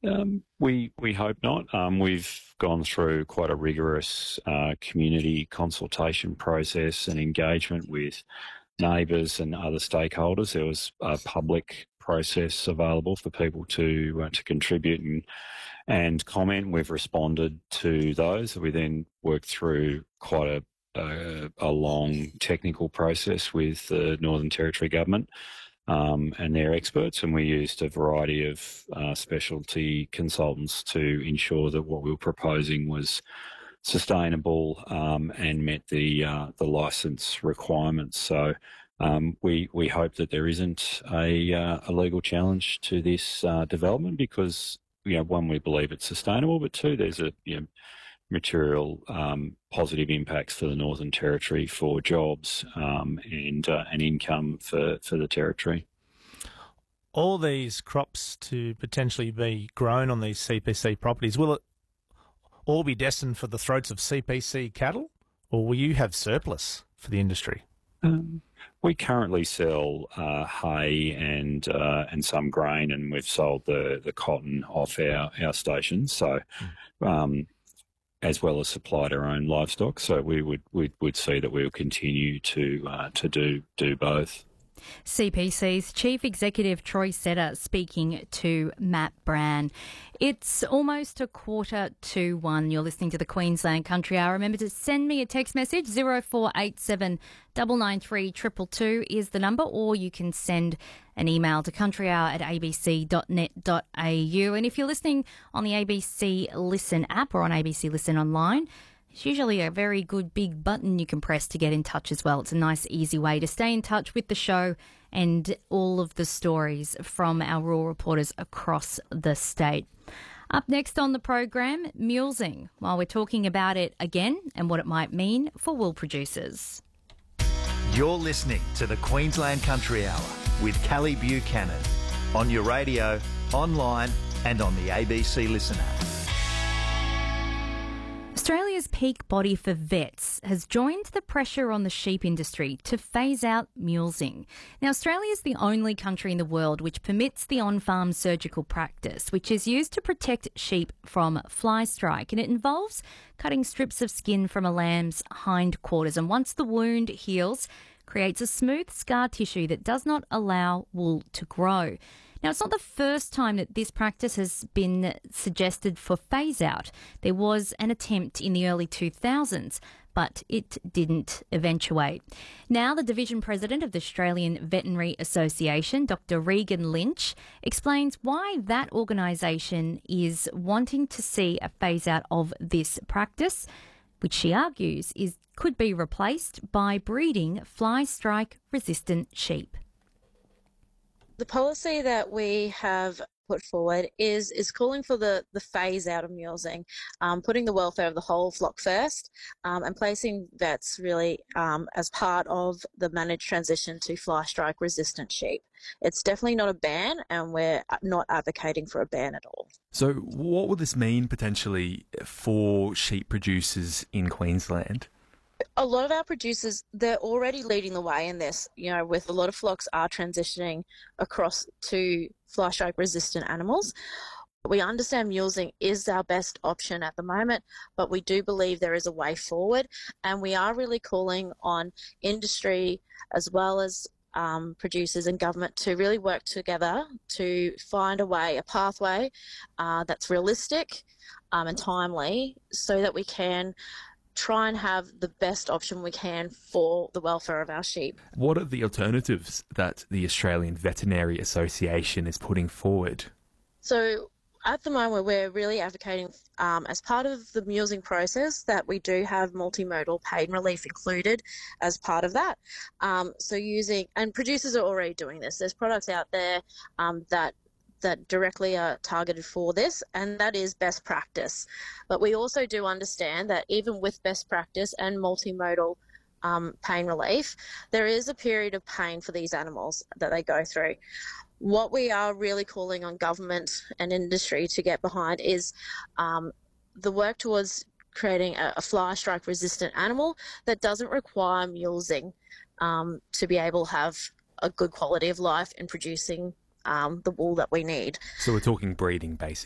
We hope not. We've gone through quite a rigorous community consultation process and engagement with neighbours and other stakeholders. There was a public process available for people to contribute and comment. We've responded to those. We then worked through quite a long technical process with the Northern Territory Government and their experts, and we used a variety of specialty consultants to ensure that what we were proposing was sustainable and met the licence requirements. So we hope that there isn't a legal challenge to this development because, one, we believe it's sustainable, but two, there's a material positive impacts for the Northern Territory for jobs and income for the Territory. All these crops to potentially be grown on these CPC properties, will it all be destined for the throats of CPC cattle, or will you have surplus for the industry? We currently sell hay and some grain, and we've sold the cotton off our stations. So. As well as supplied our own livestock, so we would see that we will continue to do both. CPC's Chief Executive Troy Setter speaking to Matt Brand. It's almost 1:45. You're listening to the Queensland Country Hour. Remember to send me a text message. 0487 993 222 is the number, or you can send an email to countryhour@abc.net.au. And if you're listening on the ABC Listen app or on ABC Listen online, it's usually a very good big button you can press to get in touch as well. It's a nice, easy way to stay in touch with the show and all of the stories from our rural reporters across the state. Up next on the program, mulesing, while we're talking about it again and what it might mean for wool producers. You're listening to the Queensland Country Hour with Callie Buchanan on your radio, online and on the ABC Listen app. Australia's peak body for vets has joined the pressure on the sheep industry to phase out mulesing. Now, Australia is the only country in the world which permits the on-farm surgical practice, which is used to protect sheep from fly strike, and it involves cutting strips of skin from a lamb's hindquarters, and once the wound heals, creates a smooth scar tissue that does not allow wool to grow. Now, it's not the first time that this practice has been suggested for phase-out. There was an attempt in the early 2000s, but it didn't eventuate. Now, the Division President of the Australian Veterinary Association, Dr. Regan Lynch, explains why that organisation is wanting to see a phase-out of this practice, which she argues could be replaced by breeding fly strike-resistant sheep. The policy that we have put forward is calling for the phase out of mulesing, putting the welfare of the whole flock first, and placing vets really as part of the managed transition to fly strike resistant sheep. It's definitely not a ban, and we're not advocating for a ban at all. So what will this mean potentially for sheep producers in Queensland? A lot of our producers, they're already leading the way in this, with a lot of flocks are transitioning across to fly strike resistant animals. We understand mulesing is our best option at the moment, but we do believe there is a way forward, and we are really calling on industry as well as producers and government to really work together to find a pathway that's realistic and timely so that we can try and have the best option we can for the welfare of our sheep. What are the alternatives that the Australian Veterinary Association is putting forward? So at the moment, we're really advocating as part of the mulesing process that we do have multimodal pain relief included as part of that. And producers are already doing this. There's products out there that directly are targeted for this, and that is best practice. But we also do understand that even with best practice and multimodal pain relief, there is a period of pain for these animals that they go through. What we are really calling on government and industry to get behind is the work towards creating a fly strike resistant animal that doesn't require mulesing to be able to have a good quality of life in producing the wool that we need. So we're talking breeding, basically.